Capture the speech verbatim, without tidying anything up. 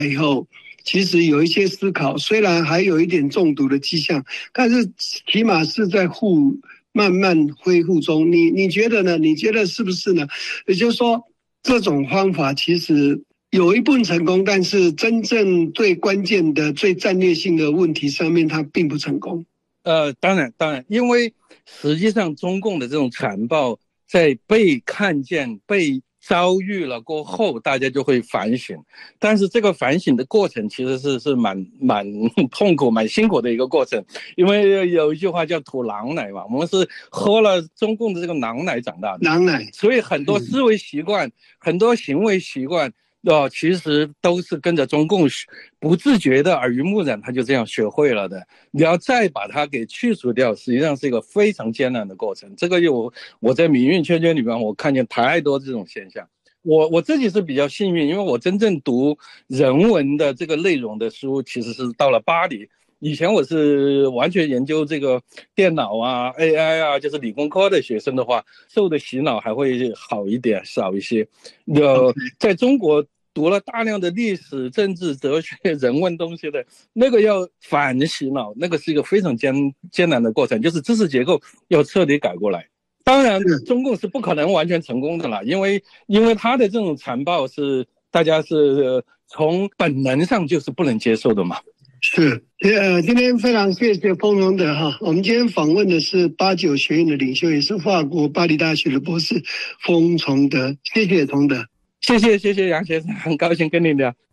以后，其实有一些思考，虽然还有一点中毒的迹象，但是起码是在复慢慢恢复中。你你觉得呢？你觉得是不是呢？也就是说，这种方法其实有一部分成功，但是真正最关键的、最战略性的问题上面，它并不成功。 呃，当然，当然，因为实际上中共的这种残暴，在被看见、被遭遇了过后，大家就会反省。但是这个反省的过程其实是是蛮蛮痛苦、蛮辛苦的一个过程，因为有一句话叫吐狼奶嘛，我们是喝了中共的这个狼奶长大的， 狼奶， 所以很多思维习惯、嗯、很多行为习惯。哦，其实都是跟着中共不自觉的耳濡目染，他就这样学会了的。你要再把它给去除掉，实际上是一个非常艰难的过程。这个有我在民运圈圈里面，我看见太多这种现象。我我自己是比较幸运，因为我真正读人文的这个内容的书，其实是到了巴黎。以前我是完全研究这个电脑啊 A I 啊，就是理工科的学生的话，受的洗脑还会好一点，少一些。呃，在中国读了大量的历史、政治、哲学、人文东西的，那个要反洗脑，那个是一个非常艰艰难的过程，就是知识结构要彻底改过来。当然，中共是不可能完全成功的了，因为因为他的这种残暴是大家是从本能上就是不能接受的嘛。 是，呃，今天非常谢谢丰荣德哈，我们今天访问的是八九学院的领袖，也是法国巴黎大学的博士封崇德，谢谢崇德， 谢谢谢谢杨先生，很高兴跟你聊。